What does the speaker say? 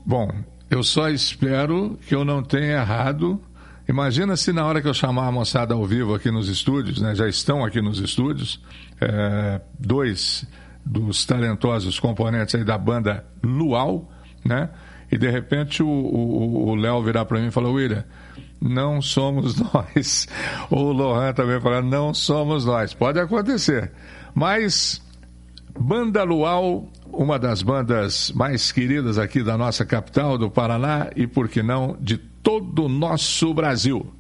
Bom, eu só espero que eu não tenha errado. Imagina se na hora que eu chamar a moçada ao vivo aqui nos estúdios, né, já estão aqui nos estúdios, dois dos talentosos componentes aí da banda Luau, né? E de repente o Léo virar para mim e falar: William, não somos nós. Ou o Lohan também falar: não somos nós. Pode acontecer. Mas Banda Luau, uma das bandas mais queridas aqui da nossa capital, do Paraná, e por que não, de todo o nosso Brasil.